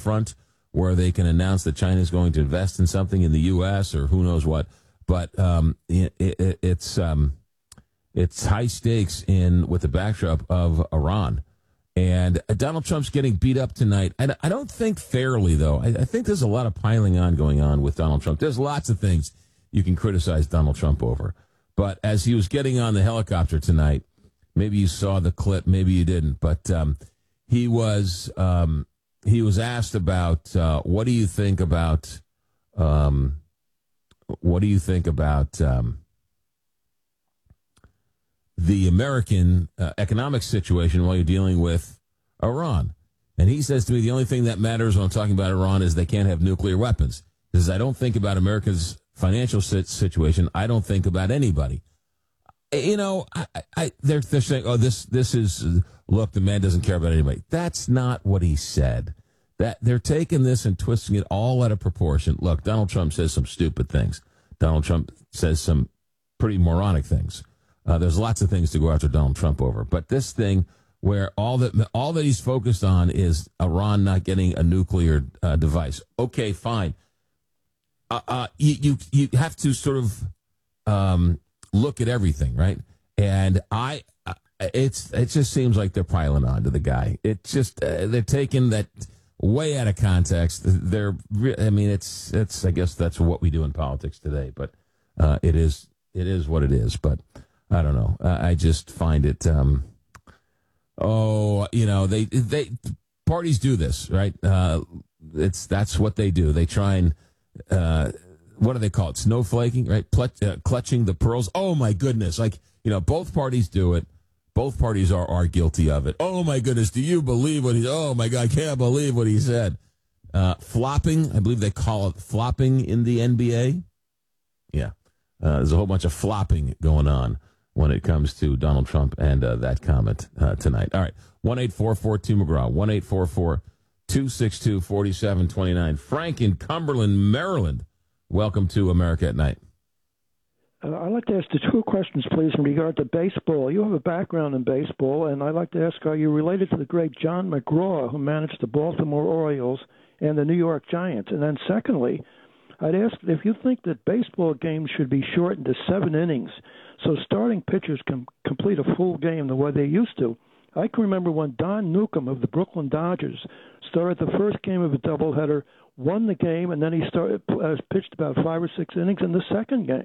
front where they can announce that China is going to invest in something in the U.S. or who knows what. But it's high stakes with the backdrop of Iran. And Donald Trump's getting beat up tonight. I don't think fairly, though. I think there's a lot of piling on going on with Donald Trump. There's lots of things you can criticize Donald Trump over. But as he was getting on the helicopter tonight, maybe you saw the clip, maybe you didn't, but he was asked about what do you think about the American economic situation while you're dealing with Iran. And he says to me, the only thing that matters when I'm talking about Iran is they can't have nuclear weapons. He says, I don't think about America's financial situation. I don't think about anybody. You know, they're saying, oh, this is, look, the man doesn't care about anybody. That's not what he said. That they're taking this and twisting it all out of proportion. Look, Donald Trump says some stupid things. Donald Trump says some pretty moronic things. There's lots of things to go after Donald Trump over. But this thing where all that he's focused on is Iran not getting a nuclear device. Okay, fine. You have to sort of look at everything, right? And it just seems like they're piling on to the guy. It just they're taking that way out of context. It's I guess that's what we do in politics today. But it is what it is. But I don't know. I just find it. They parties do this, right? That's what they do. They try and what do they call it? Snowflaking, right? Clutching the pearls. Oh my goodness! Both parties do it. Both parties are guilty of it. Oh my goodness! Do you believe what he? Oh my God! I can't believe what he said. Flopping. I believe they call it flopping in the NBA. Yeah, there's a whole bunch of flopping going on when it comes to Donald Trump and that comment tonight. All right, 1-844-2-McGraw, 1-844-262-4729. Frank in Cumberland, Maryland, welcome to America at Night. I'd like to ask the two questions, please, in regard to baseball. You have a background in baseball, and I'd like to ask, are you related to the great John McGraw, who managed the Baltimore Orioles and the New York Giants? And then secondly, I'd ask if you think that baseball games should be shortened to 7 innings so starting pitchers can complete a full game the way they used to. I can remember when Don Newcomb of the Brooklyn Dodgers started the first game of a doubleheader, won the game, and then he pitched about 5 or 6 innings in the second game.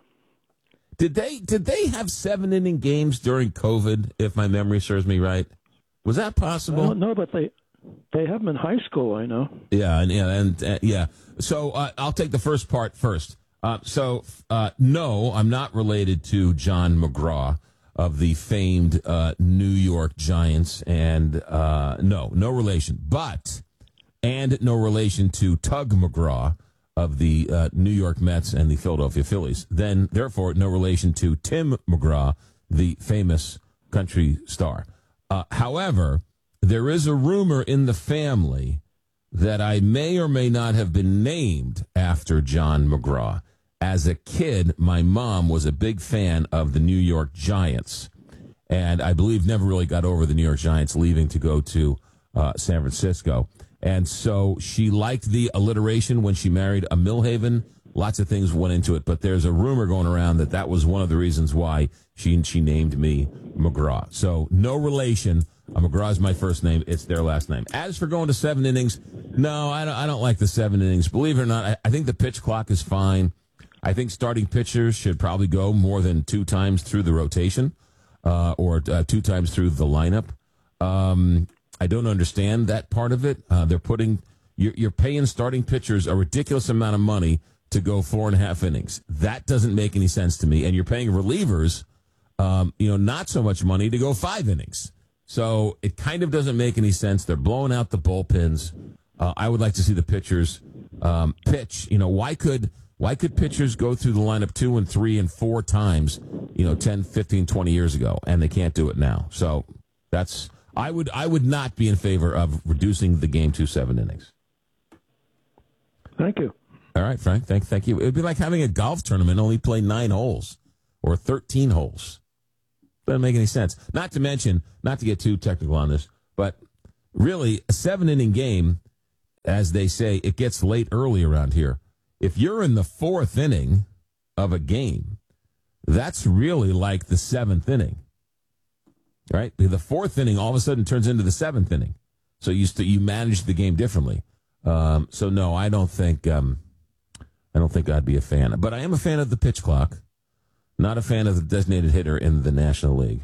Did they have 7-inning games during COVID, if my memory serves me right? Was that possible? I don't know, but they have them in high school, I know. Yeah. So I'll take the first part first. No, I'm not related to John McGraw of the famed New York Giants, and no relation. And no relation to Tug McGraw of the New York Mets and the Philadelphia Phillies. Then, therefore, no relation to Tim McGraw, the famous country star. However, there is a rumor in the family that I may or may not have been named after John McGraw. As a kid, my mom was a big fan of the New York Giants, and I believe never really got over the New York Giants leaving to go to San Francisco. And so she liked the alliteration when she married a Millhaven. Lots of things went into it, but there's a rumor going around that was one of the reasons why she named me McGraw. So no relation. McGraw is my first name. It's their last name. As for going to 7 innings, no, I don't like the 7 innings. Believe it or not, I think the pitch clock is fine. I think starting pitchers should probably go more than 2 times through the rotation or 2 times through the lineup. I don't understand that part of it. They're putting you're paying starting pitchers a ridiculous amount of money to go 4.5 innings. That doesn't make any sense to me. And you're paying relievers, not so much money to go 5 innings. So it kind of doesn't make any sense. They're blowing out the bullpens. I would like to see the pitchers pitch. Why could pitchers go through the lineup 2 and 3 and 4 times, 10, 15, 20 years ago, and they can't do it now? So I would not be in favor of reducing the game to 7 innings. Thank you. All right, Frank. Thank you. It would be like having a golf tournament only play 9 holes or 13 holes. Doesn't make any sense. Not to mention, not to get too technical on this, but really a 7-inning game, as they say, it gets late early around here. If you're in the fourth inning of a game, that's really like the seventh inning, right? The fourth inning all of a sudden turns into the seventh inning. So you manage the game differently. So no, I don't think I'd be a fan. But I am a fan of the pitch clock. Not a fan of the designated hitter in the National League.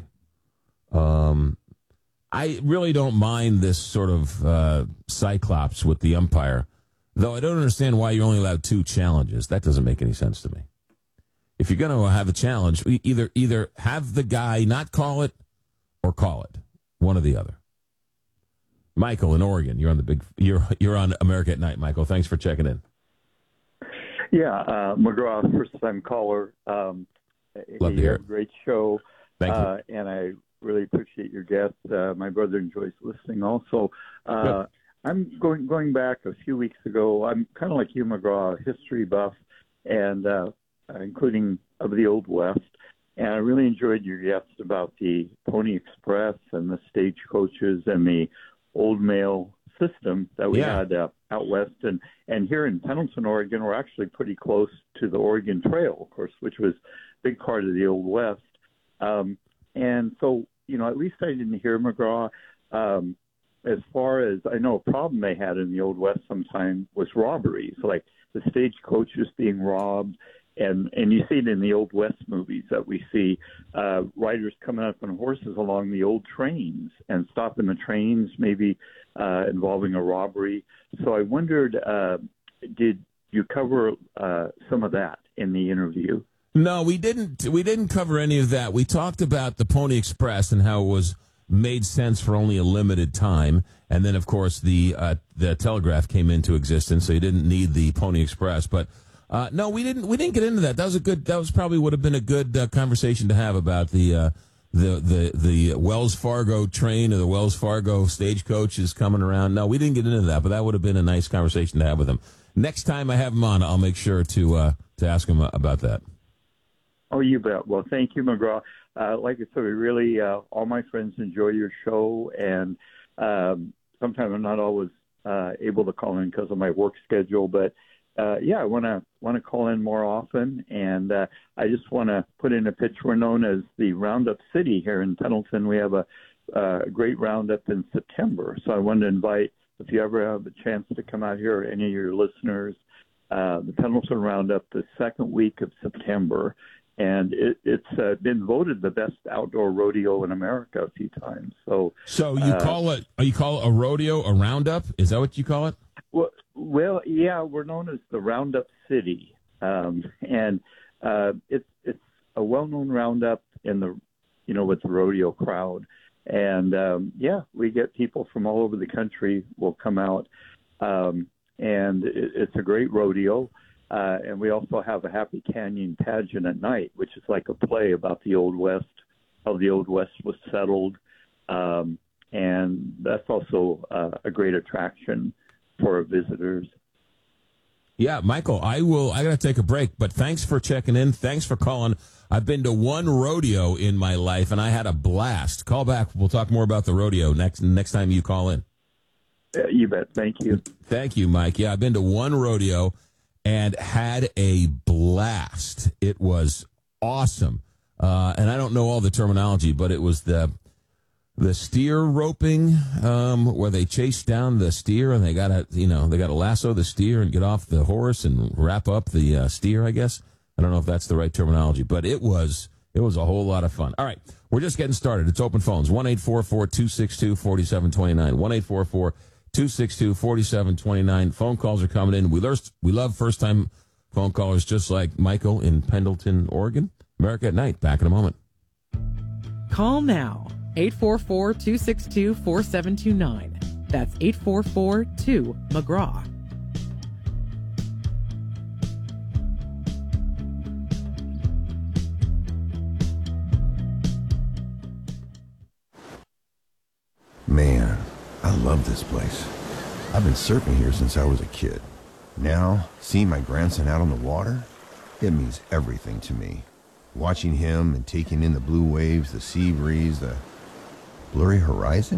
I really don't mind this sort of cyclops with the umpire, though I don't understand why you're only allowed 2 challenges. That doesn't make any sense to me. If you're going to have a challenge, either have the guy not call it or call it, one or the other. Michael in Oregon, you're on America at Night. Michael, thanks for checking in. Yeah, McGraw, first-time caller. Love to hear it. Great show. Thank you. And I really appreciate your guest. My brother enjoys listening also. I'm going back a few weeks ago. I'm kind of like you, McGraw, a history buff, and including of the Old West. And I really enjoyed your guest about the Pony Express and the stagecoaches and the old mail system that we had out west. And here in Pendleton, Oregon, we're actually pretty close to the Oregon Trail, of course, which was a big part of the Old West. And so, at least I didn't hear McGraw. As far as I know, a problem they had in the Old West sometime was robberies, like the stagecoaches being robbed. And you see it in the Old West movies that we see riders coming up on horses along the old trains and stopping the trains, maybe involving a robbery. So I wondered, did you cover some of that in the interview? No, we didn't. We didn't cover any of that. We talked about the Pony Express and how it was made sense for only a limited time, and then of course the telegraph came into existence, so you didn't need the Pony Express. But no, we didn't get into that. That was probably would have been a good conversation to have about the Wells Fargo train or the Wells Fargo stagecoach is coming around. No, we didn't get into that, but that would have been a nice conversation to have with him. Next time I have him on, I'll make sure to ask him about that. Oh, you bet. Well, thank you, McGraw. Like I said, we really, all my friends enjoy your show, and sometimes I'm not always able to call in because of my work schedule, but I want to call in more often, and I just want to put in a pitch. We're known as the Roundup City here in Pendleton. We have a great roundup in September, so I wanted to invite, if you ever have a chance to come out here, any of your listeners, the Pendleton Roundup the second week of September. And it's been voted the best outdoor rodeo in America a few times. So you call it a rodeo, a roundup? Is that what you call it? Well, yeah, we're known as the Roundup City, and it's a well-known roundup in the with the rodeo crowd, and we get people from all over the country will come out, and it's a great rodeo. And we also have a Happy Canyon pageant at night, which is like a play about the Old West, how the Old West was settled. And that's also a great attraction for visitors. Yeah, Michael, I got to take a break, but thanks for checking in. Thanks for calling. I've been to one rodeo in my life, and I had a blast. Call back. We'll talk more about the rodeo next time you call in. You bet. Thank you. Thank you, Mike. Yeah, I've been to one rodeo and had a blast. It was awesome. And I don't know all the terminology, but it was the steer roping, where they chase down the steer and they gotta lasso the steer and get off the horse and wrap up the steer, I guess. I don't know if that's the right terminology, but it was a whole lot of fun. All right, we're just getting started. It's open phones, 1-844-262-4729, 1-844-262-4729. Phone calls are coming in. We love first-time phone callers just like Michael in Pendleton, Oregon. America at Night, back in a moment. Call now, 844-262-4729. That's 844-2-McGraw. Man, I love this place. I've been surfing here since I was a kid. Now, seeing my grandson out on the water, it means everything to me. Watching him and taking in the blue waves, the sea breeze, the blurry horizon,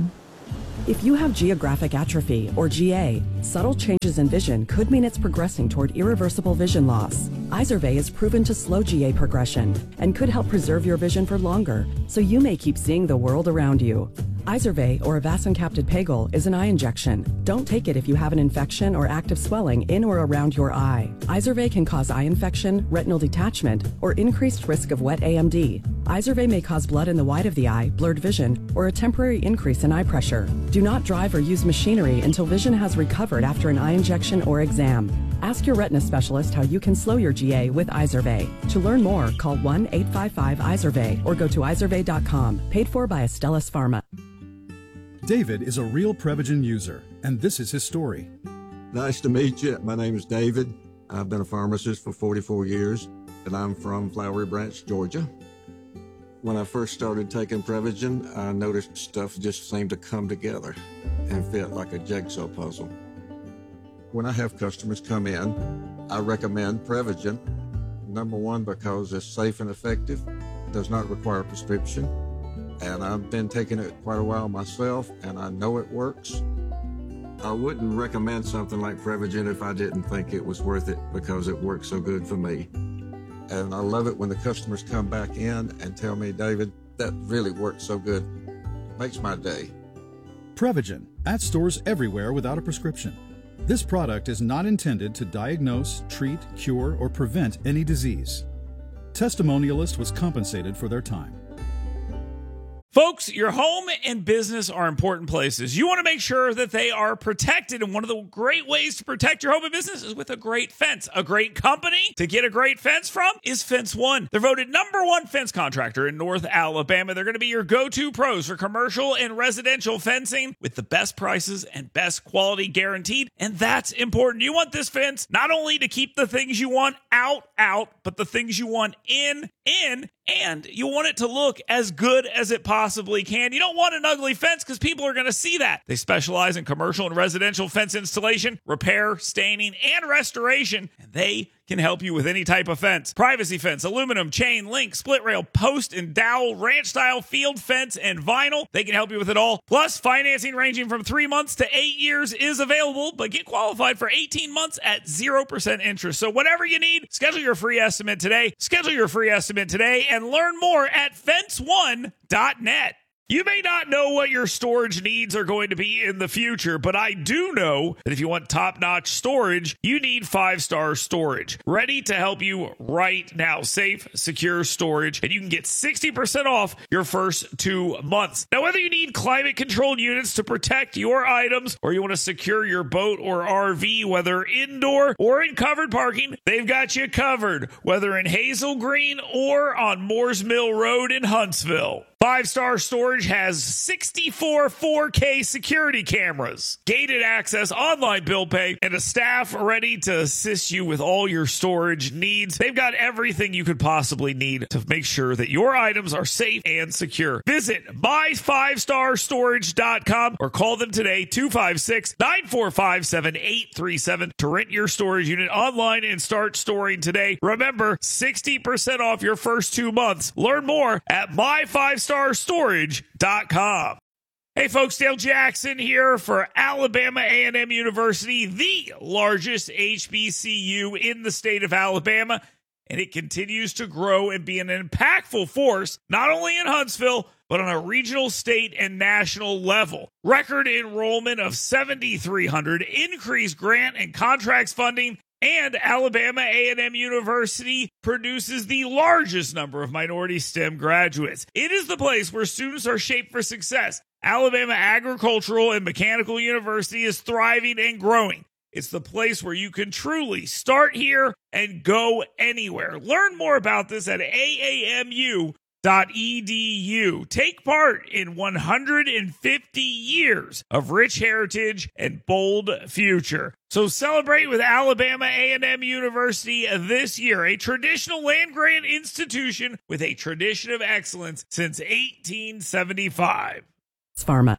If you have geographic atrophy, or GA, subtle changes in vision could mean it's progressing toward irreversible vision loss. Izervay is proven to slow GA progression and could help preserve your vision for longer, so you may keep seeing the world around you. Izervay, or avacincaptad pegol, is an eye injection. Don't take it if you have an infection or active swelling in or around your eye. Izervay can cause eye infection, retinal detachment, or increased risk of wet AMD. Izervay may cause blood in the white of the eye, blurred vision, or a temporary increase in eye pressure. Do not drive or use machinery until vision has recovered after an eye injection or exam. Ask your retina specialist how you can slow your GA with Izervay. To learn more, call 1-855-IZERVAY or go to izervay.com. Paid for by Astellas Pharma. David is a real Prevagen user, and this is his story. Nice to meet you. My name is David. I've been a pharmacist for 44 years, and I'm from Flowery Branch, Georgia. When I first started taking Prevagen, I noticed stuff just seemed to come together and fit like a jigsaw puzzle. When I have customers come in, I recommend Prevagen. Number one, because it's safe and effective, does not require a prescription, and I've been taking it quite a while myself, and I know it works. I wouldn't recommend something like Prevagen if I didn't think it was worth it, because it works so good for me. And I love it when the customers come back in and tell me, David, that really works so good. Makes my day. Prevagen, at stores everywhere without a prescription. This product is not intended to diagnose, treat, cure, or prevent any disease. Testimonialist was compensated for their time. Folks, your home and business are important places. You want to make sure that they are protected, and one of the great ways to protect your home and business is with a great fence. A great company to get a great fence from is Fence One. They're voted #1 fence contractor in North Alabama. They're going to be your go-to pros for commercial and residential fencing with the best prices and best quality guaranteed, and that's important. You want this fence not only to keep the things you want out, but the things you want in, and you want it to look as good as it possibly can. You don't want an ugly fence because people are going to see that. They specialize in commercial and residential fence installation, repair, staining, and restoration, and they can help you with any type of fence. Privacy fence, aluminum, chain, link, split rail, post and dowel, ranch style, field fence, and vinyl. They can help you with it all. Plus, financing ranging from 3 months to 8 years is available, but get qualified for 18 months at 0% interest. So whatever you need, schedule your free estimate today. And learn more at fence1.net. You may not know what your storage needs are going to be in the future, but I do know that if you want top-notch storage, you need 5-Star Storage. Ready to help you right now. Safe, secure storage, and you can get 60% off your first 2 months. Now, whether you need climate-controlled units to protect your items, or you want to secure your boat or RV, whether indoor or in covered parking, they've got you covered, whether in Hazel Green or on Moores Mill Road in Huntsville. 5-Star Storage has 64 4K security cameras, gated access, online bill pay, and a staff ready to assist you with all your storage needs. They've got everything you could possibly need to make sure that your items are safe and secure. Visit buy5starstorage.com or call them today, 256-945-7837, to rent your storage unit online and start storing today. Remember, 60% off your first 2 months. Learn more at buy5starstorage.com. Hey folks, Dale Jackson here for Alabama A&M University, the largest HBCU in the state of Alabama, and it continues to grow and be an impactful force, not only in Huntsville, but on a regional, state, and national level. Record enrollment of 7,300, increased grant and contracts funding, and Alabama A&M University produces the largest number of minority STEM graduates. It is the place where students are shaped for success. Alabama Agricultural and Mechanical University is thriving and growing. It's the place where you can truly start here and go anywhere. Learn more about this at AAMU.edu. Take part in 150 years of rich heritage and bold future. So celebrate with Alabama A&M University this year, a traditional land-grant institution with a tradition of excellence since 1875. Pharma.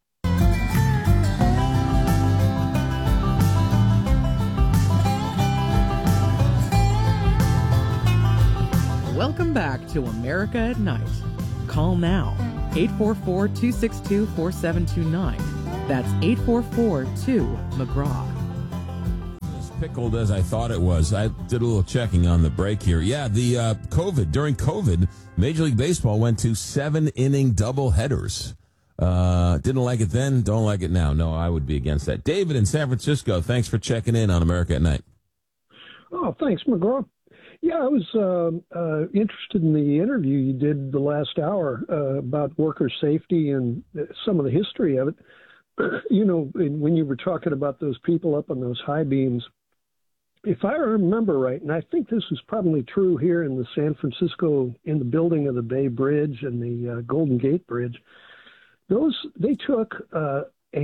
Welcome back to America at Night. Call now, 844-262-4729. That's 844-2-McGraw. As pickled as I thought it was. I did a little checking on the break here. Yeah, the during COVID, Major League Baseball went to 7-inning doubleheaders. Didn't like it then, don't like it now. No, I would be against that. David in San Francisco, thanks for checking in on America at Night. Oh, thanks, McGraw. Yeah, I was interested in the interview you did the last hour about worker safety and some of the history of it. You know, when you were talking about those people up on those high beams, if I remember right, and I think this is probably true here in the San Francisco, in the building of the Bay Bridge and the Golden Gate Bridge, they took a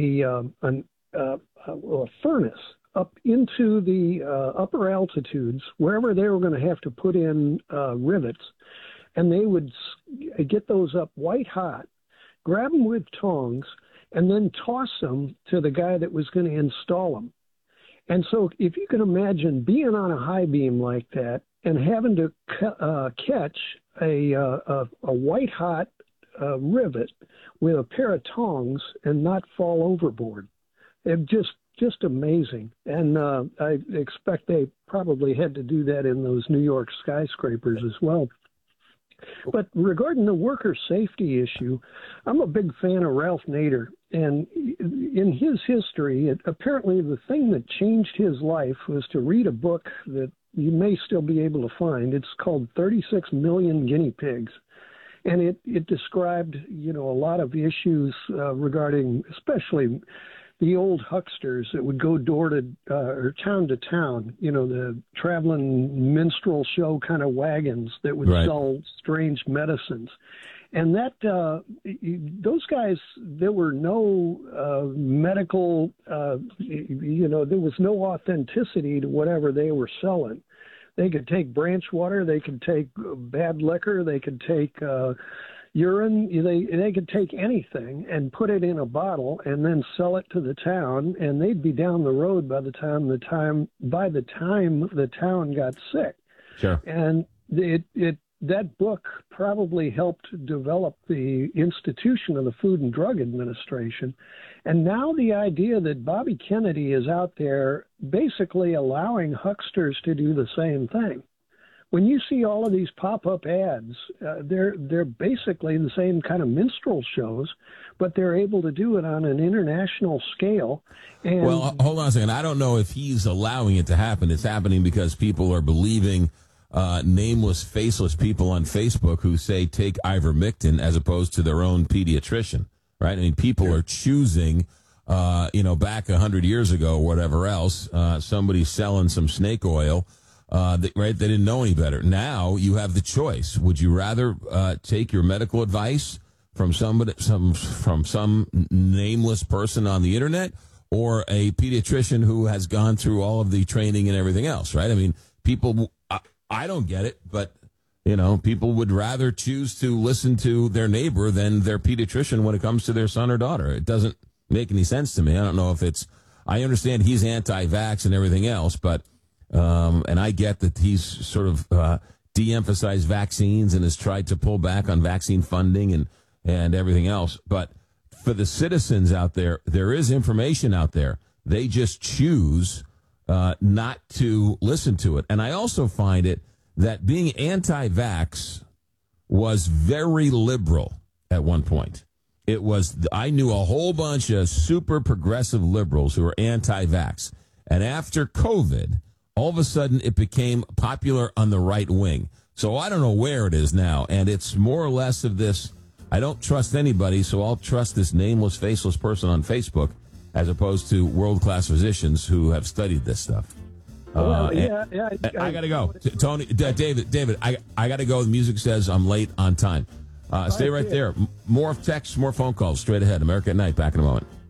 furnace up into the upper altitudes, wherever they were going to have to put in rivets, and they would get those up white hot, grab them with tongs, and then toss them to the guy that was going to install them. And so if you can imagine being on a high beam like that and having to catch a white hot rivet with a pair of tongs and not fall overboard, it just amazing. And I expect they probably had to do that in those New York skyscrapers as well. But regarding the worker safety issue, I'm a big fan of Ralph Nader. And in his history, apparently the thing that changed his life was to read a book that you may still be able to find. It's called 36 Million Guinea Pigs. And it described, you know, a lot of issues regarding especially the old hucksters that would go door to or town to town, you know, the traveling minstrel show kind of wagons that would sell strange medicines. And that those guys, there were no medical, you know, there was no authenticity to whatever they were selling. They could take branch water, they could take bad liquor, they could take urine, they could take anything and put it in a bottle and then sell it to the town, and they'd be down the road by the time the town got sick. Sure. And that book probably helped develop the institution of the Food and Drug Administration. And now the idea that Bobby Kennedy is out there basically allowing hucksters to do the same thing. When you see all of these pop-up ads, they're basically the same kind of minstrel shows, but they're able to do it on an international scale. And well, hold on a second. I don't know if he's allowing it to happen. It's happening because people are believing nameless, faceless people on Facebook who say take ivermectin as opposed to their own pediatrician, right? I mean, people are choosing, back 100 years ago, whatever else, somebody selling some snake oil, they didn't know any better. Now you have the choice. Would you rather take your medical advice from some nameless person on the internet, or a pediatrician who has gone through all of the training and everything else, right? I mean, people, I don't get it, but, you know, people would rather choose to listen to their neighbor than their pediatrician when it comes to their son or daughter. It doesn't make any sense to me. I don't know if I understand he's anti-vax and everything else, but, and I get that he's sort of de-emphasized vaccines and has tried to pull back on vaccine funding and everything else. But for the citizens out there, there is information out there. They just choose not to listen to it. And I also find it that being anti-vax was very liberal at one point. I knew a whole bunch of super progressive liberals who were anti-vax. And after COVID, all of a sudden it became popular on the right wing. So I don't know where it is now. And it's more or less of this, I don't trust anybody, so I'll trust this nameless, faceless person on Facebook, as opposed to world-class physicians who have studied this stuff. I got to go. Tony, David, I got to go. The music says I'm late on time. Stay right there. More texts, more phone calls straight ahead. America at Night, back in a moment.